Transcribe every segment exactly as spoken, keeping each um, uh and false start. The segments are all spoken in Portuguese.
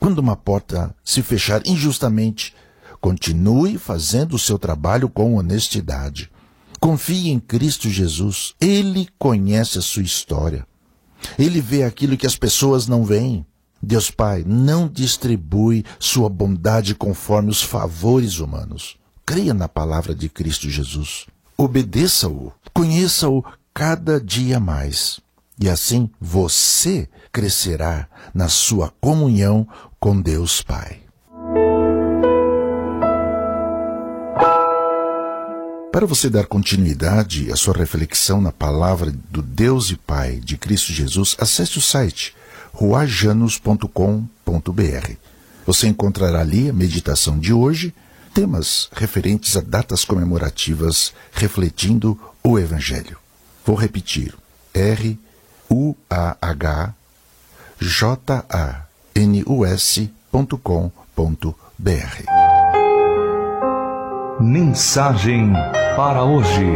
Quando uma porta se fechar injustamente, continue fazendo o seu trabalho com honestidade. Confie em Cristo Jesus. Ele conhece a sua história. Ele vê aquilo que as pessoas não veem. Deus Pai não distribui sua bondade conforme os favores humanos. Creia na palavra de Cristo Jesus. Obedeça-o. Conheça-o cada dia mais. E assim você crescerá na sua comunhão com Deus Pai. Para você dar continuidade à sua reflexão na palavra do Deus e Pai de Cristo Jesus, acesse o site ruajanos ponto com ponto br. Você encontrará ali a meditação de hoje, temas referentes a datas comemorativas refletindo o Evangelho. Vou repetir, R U A H J A N U S ponto com ponto br. Mensagem para hoje.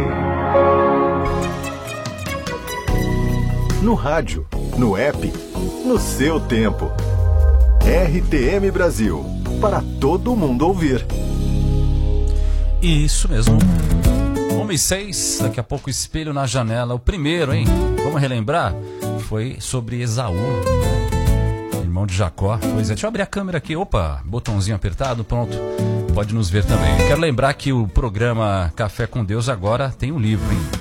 No rádio, no app, no seu tempo. R T M Brasil, para todo mundo ouvir. Isso mesmo. uma e seis, daqui a pouco Espelho na Janela. O primeiro, hein? Vamos relembrar? Foi sobre Esaú, irmão de Jacó. Pois é, deixa eu abrir a câmera aqui. Opa, botãozinho apertado, pronto. Pode nos ver também. Quero lembrar que o programa Café com Deus agora tem um livro, hein?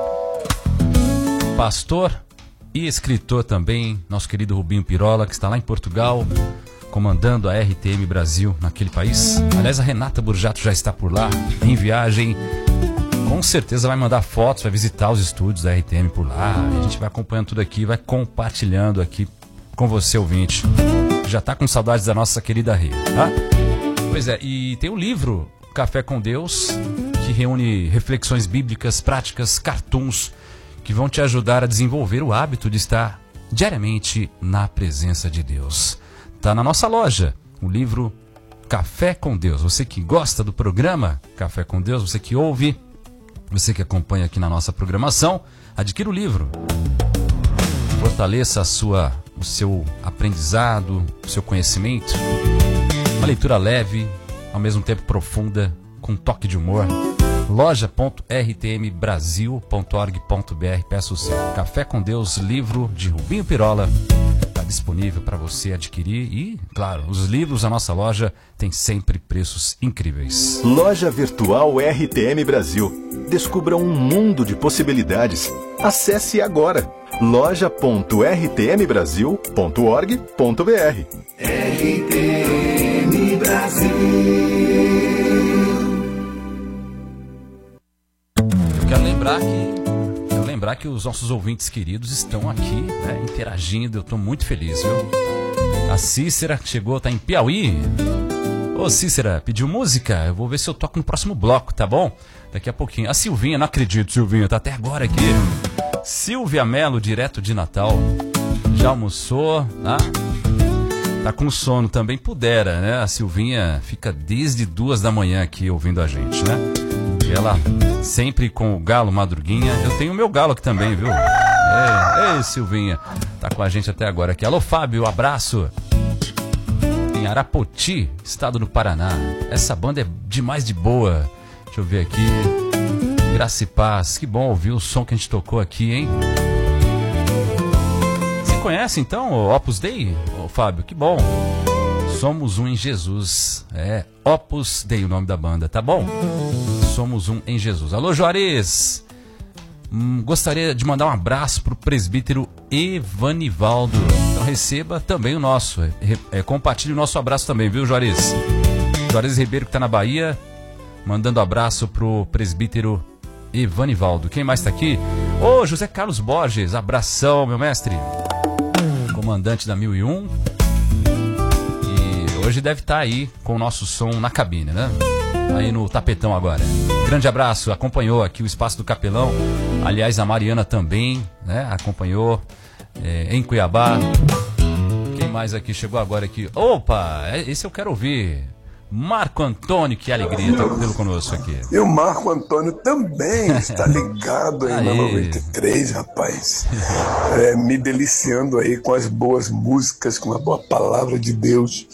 Pastor e escritor também, nosso querido Rubinho Pirola, que está lá em Portugal, comandando a R T M Brasil naquele país. Aliás, a Renata Burjato já está por lá, em viagem. Com certeza vai mandar fotos, vai visitar os estúdios da R T M por lá. A gente vai acompanhando tudo aqui, vai compartilhando aqui com você, ouvinte. Já está com saudades da nossa querida Rê, tá? Pois é, e tem o livro Café com Deus, que reúne reflexões bíblicas, práticas, cartoons, que vão te ajudar a desenvolver o hábito de estar diariamente na presença de Deus. Está na nossa loja, o livro Café com Deus. Você que gosta do programa Café com Deus, você que ouve, você que acompanha aqui na nossa programação, adquira o livro. Fortaleça a sua, o seu aprendizado, o seu conhecimento. Uma leitura leve, ao mesmo tempo profunda, com um toque de humor. loja ponto r t m brasil ponto org ponto b r. Peça o seu Café com Deus, livro de Rubinho Pirola. Está disponível para você adquirir e, claro, os livros da nossa loja têm sempre preços incríveis. Loja Virtual R T M Brasil. Descubra um mundo de possibilidades. Acesse agora loja ponto r t m brasil ponto org ponto b r. R T M Brasil. Eu quero lembrar que quero lembrar que os nossos ouvintes queridos estão aqui, né, interagindo. Eu estou muito feliz, viu? A Cícera chegou, tá em Piauí. Ô Cícera, pediu música? Eu vou ver se eu toco no próximo bloco, tá bom? Daqui a pouquinho. A Silvinha, não acredito, Silvinha, tá até agora aqui. Silvia Melo, direto de Natal. Já almoçou, tá? Tá com sono também, pudera, né? A Silvinha fica desde duas da manhã aqui ouvindo a gente, né? E ela sempre com o galo Madruguinha. Eu tenho o meu galo aqui também, viu? Ei, ei, Silvinha, tá com a gente até agora aqui. Alô, Fábio, abraço. Em Arapoti, estado do Paraná. Essa banda é demais de boa. Deixa eu ver aqui. Graça e paz. Que bom ouvir o som que a gente tocou aqui, hein? Você conhece então o Opus Dei, ô, Fábio? Que bom. Somos um em Jesus. É, Opus Dei o nome da banda, tá bom? Somos um em Jesus. Alô, Juarez. Hum, gostaria de mandar um abraço pro presbítero Evanivaldo. Então receba também o nosso. É, é, compartilhe o nosso abraço também, viu, Juarez? Juarez Ribeiro, que tá na Bahia, mandando abraço pro presbítero Evanivaldo. Quem mais tá aqui? Ô, José Carlos Borges, abração, meu mestre. Comandante da mil e um. E hoje deve estar aí com o nosso som na cabine, né? Aí no tapetão agora. Grande abraço, acompanhou aqui o Espaço do Capelão. Aliás, a Mariana também, né? Acompanhou é, em Cuiabá. Quem mais aqui chegou agora aqui? Opa, esse eu quero ouvir. Marco Antônio, que alegria ter pelo conosco aqui. E o Marco Antônio também está ligado aí, aí. na noventa e três, rapaz. É, me deliciando aí com as boas músicas, com a boa palavra de Deus.